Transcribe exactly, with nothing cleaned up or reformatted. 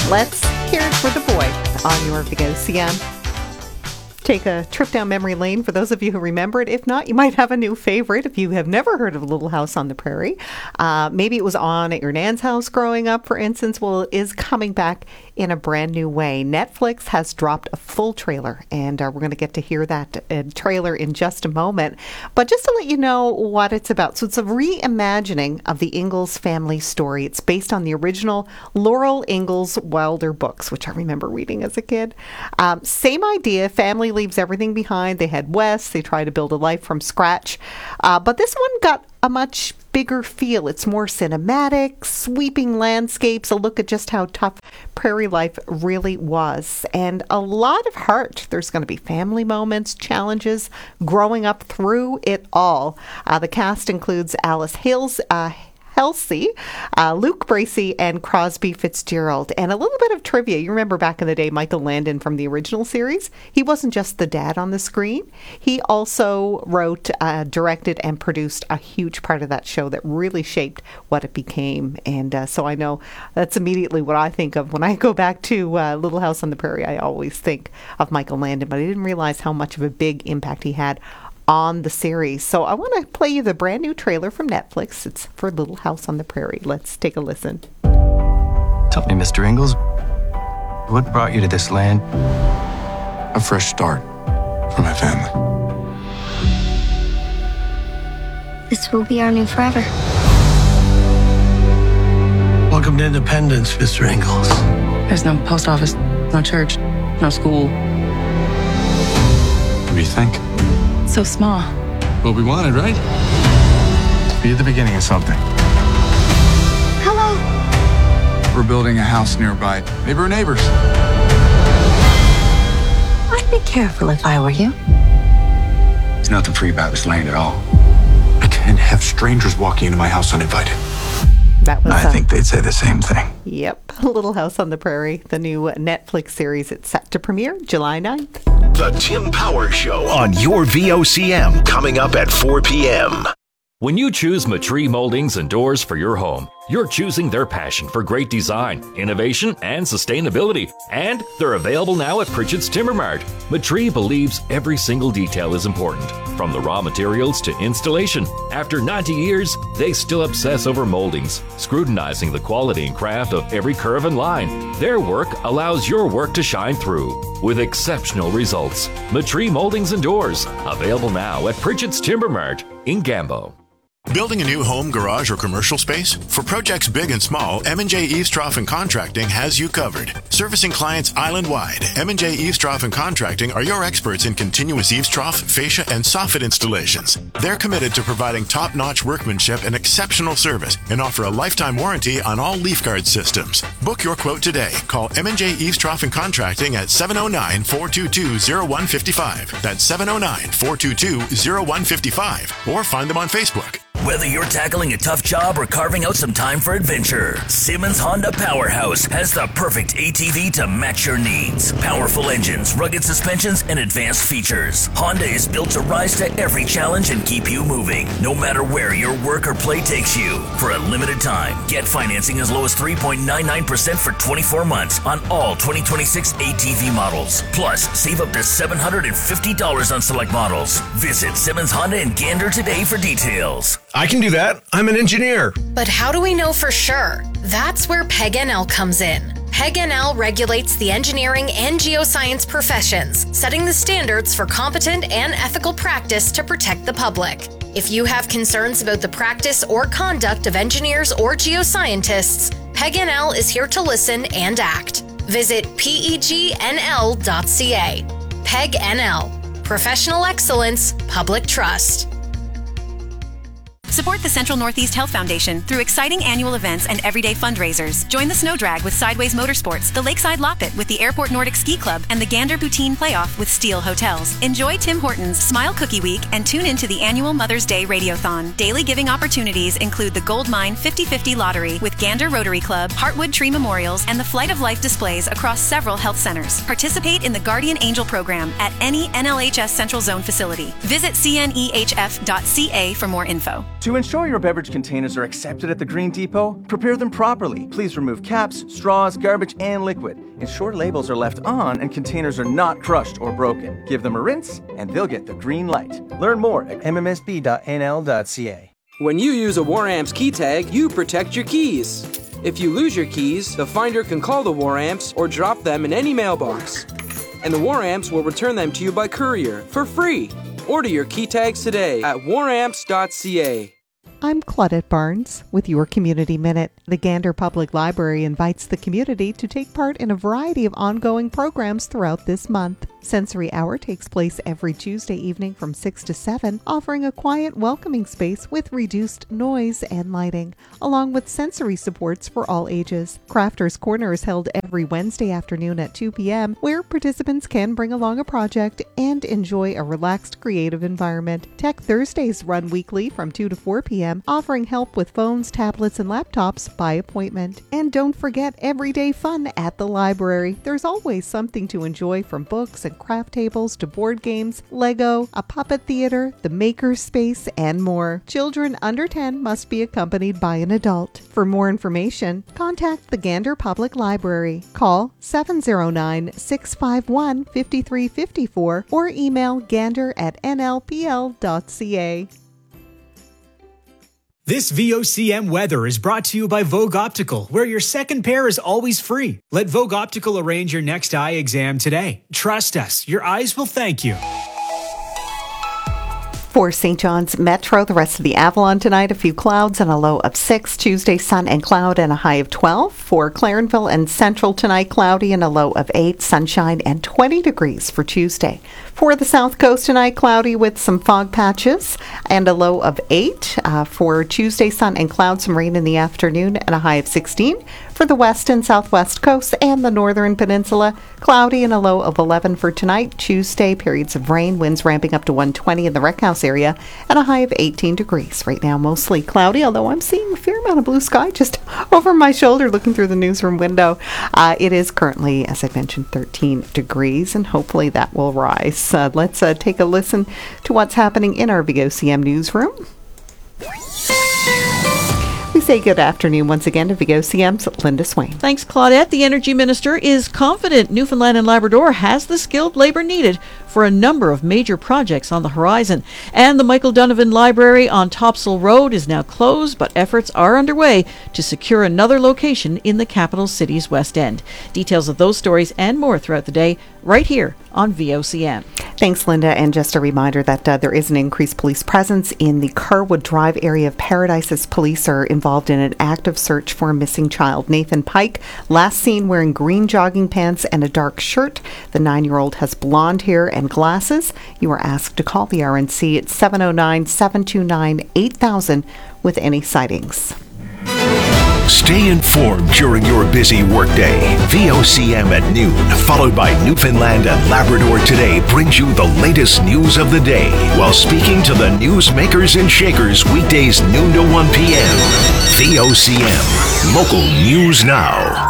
Let's hear it for the boy on your V O C M. Take a trip down memory lane for those of you who remember it. If not, you might have a new favorite if you have never heard of Little House on the Prairie. Uh, maybe it was on at your nan's house growing up, for instance. Well, it is coming back in a brand new way. Netflix has dropped a full trailer, and uh, we're going to get to hear that uh, trailer in just a moment. But just to let you know what it's about. So it's a reimagining of the Ingalls family story. It's based on the original Laurel Ingalls Wilder books, which I remember reading as a kid. Um, same idea, family leaves everything behind. They head west. They try to build a life from scratch. Uh, but this one got a much bigger feel. It's more cinematic, sweeping landscapes, a look at just how tough prairie life really was, and a lot of heart. There's going to be family moments, challenges, growing up through it all. Uh, the cast includes Alice Hales, uh, Halsey, uh, Luke Bracey, and Crosby Fitzgerald. And a little bit of trivia. You remember back in the day, Michael Landon from the original series? He wasn't just the dad on the screen. He also wrote, uh, directed, and produced a huge part of that show that really shaped what it became. And uh, so I know that's immediately what I think of. When I go back to uh, Little House on the Prairie, I always think of Michael Landon, but I didn't realize how much of a big impact he had on the series. So I want to play you the brand new trailer from Netflix. It's for Little House on the Prairie. Let's take a listen. Tell me, Mister Ingalls, what brought you to this land? A fresh start for my family. This will be our new forever. Welcome to Independence, Mister Ingalls. There's no post office, no church, no school. What do you think? So small. What we wanted, right? To be at the beginning of something. Hello. We're building a house nearby. Maybe we're neighbors. I'd be careful if I were you. There's nothing free about this land at all. I can't have strangers walking into my house uninvited. That was, I uh, think they'd say the same thing. Yep, Little House on the Prairie, the new Netflix series. It's set to premiere July ninth. The Tim Power Show on your V O C M, coming up at four p.m. When you choose Matree Moldings and Doors for your home, you're choosing their passion for great design, innovation, and sustainability. And they're available now at Pritchett's Timber Mart. Matree believes every single detail is important, from the raw materials to installation. After ninety years, they still obsess over moldings, scrutinizing the quality and craft of every curve and line. Their work allows your work to shine through with exceptional results. Matree Moldings and Doors, available now at Pritchett's Timber Mart in Gambo. Building a new home, garage, or commercial space? For projects big and small, M and J Eavestrough and Contracting has you covered. Servicing clients island-wide, M and J Eavestrough and Contracting are your experts in continuous eavestrough, fascia, and soffit installations. They're committed to providing top-notch workmanship and exceptional service and offer a lifetime warranty on all leaf guard systems. Book your quote today. Call M and J Eavestrough and Contracting at seven oh nine, four two two, oh one five five. That's seven oh nine, four two two, oh one five five. Or find them on Facebook. Whether you're tackling a tough job or carving out some time for adventure, Simmons Honda Powerhouse has the perfect A T V to match your needs. Powerful engines, rugged suspensions, and advanced features. Honda is built to rise to every challenge and keep you moving, no matter where your work or play takes you. For a limited time, get financing as low as three point nine nine percent for twenty-four months on all twenty twenty-six A T V models. Plus, save up to seven hundred fifty dollars on select models. Visit Simmons Honda in Gander today for details. I can do that. I'm an engineer. But how do we know for sure? That's where P E G N L comes in. P E G N L regulates the engineering and geoscience professions, setting the standards for competent and ethical practice to protect the public. If you have concerns about the practice or conduct of engineers or geoscientists, P E G N L is here to listen and act. Visit P E G N L dot C A. P E G N L. Professional excellence, public trust. Support the Central Northeast Health Foundation through exciting annual events and everyday fundraisers. Join the Snow Drag with Sideways Motorsports, the Lakeside Loppet with the Airport Nordic Ski Club, and the Gander Poutine Playoff with Steel Hotels. Enjoy Tim Hortons Smile Cookie Week and tune into the annual Mother's Day Radiothon. Daily giving opportunities include the Gold Mine fifty fifty Lottery with Gander Rotary Club, Heartwood Tree Memorials, and the Flight of Life displays across several health centers. Participate in the Guardian Angel program at any N L H S Central Zone facility. Visit C N E H F dot C A for more info. To ensure your beverage containers are accepted at the Green Depot, prepare them properly. Please remove caps, straws, garbage, and liquid. Ensure labels are left on and containers are not crushed or broken. Give them a rinse, and they'll get the green light. Learn more at m m s b dot n l dot c a. When you use a WarAmps key tag, you protect your keys. If you lose your keys, the finder can call the WarAmps or drop them in any mailbox. And the WarAmps will return them to you by courier for free. Order your key tags today at war amps dot c a. I'm Claudette Barnes with your Community Minute. The Gander Public Library invites the community to take part in a variety of ongoing programs throughout this month. Sensory Hour takes place every Tuesday evening from six to seven, offering a quiet, welcoming space with reduced noise and lighting, along with sensory supports for all ages. Crafters Corner is held every Wednesday afternoon at two p.m., where participants can bring along a project and enjoy a relaxed, creative environment. Tech Thursdays run weekly from two to four p.m., offering help with phones, tablets, and laptops by appointment. And don't forget everyday fun at the library. There's always something to enjoy, from books and craft tables to board games, Lego, a puppet theater, the maker space, and more. Children under ten must be accompanied by an adult. For more information, contact the Gander Public Library. Call seven oh nine, six five one, five three five four or email gander at n l p l dot c a. This V O C M weather is brought to you by Vogue Optical, where your second pair is always free. Let Vogue Optical arrange your next eye exam today. Trust us, your eyes will thank you. For Saint John's Metro, the rest of the Avalon tonight, a few clouds and a low of six. Tuesday, sun and cloud and a high of twelve. For Clarenville and Central tonight, cloudy and a low of eight. Sunshine and twenty degrees for Tuesday. For the South Coast tonight, cloudy with some fog patches and a low of eight. Uh, for Tuesday, sun and clouds, some rain in the afternoon and a high of sixteen. For the West and Southwest coasts and the Northern Peninsula, cloudy and a low of eleven for tonight. Tuesday, periods of rain, winds ramping up to one twenty in the Rec House area and a high of eighteen degrees. Right now, mostly cloudy, although I'm seeing a fair amount of blue sky just over my shoulder looking through the newsroom window. Uh, it is currently, as I mentioned, thirteen degrees, and hopefully that will rise. Uh, let's uh, take a listen to what's happening in our V O C M newsroom. We say good afternoon once again to V O C M's Linda Swain. Thanks, Claudette. The Energy Minister is confident Newfoundland and Labrador has the skilled labor needed for a number of major projects on the horizon. And the Michael Donovan Library on Topsail Road is now closed, but efforts are underway to secure another location in the capital city's West End. Details of those stories and more throughout the day right here on V O C M. Thanks, Linda. And just a reminder that uh, there is an increased police presence in the Carwood Drive area of Paradise as police are involved in an active search for a missing child. Nathan Pike, last seen wearing green jogging pants and a dark shirt. The nine-year-old has blonde hair and glasses. You are asked to call the R N C at seven oh nine, seven two nine, eight thousand with any sightings. Stay informed during your busy workday. V O C M at noon, followed by Newfoundland and Labrador Today, brings you the latest news of the day while speaking to the newsmakers and shakers weekdays noon to one p.m. V O C M, local news now.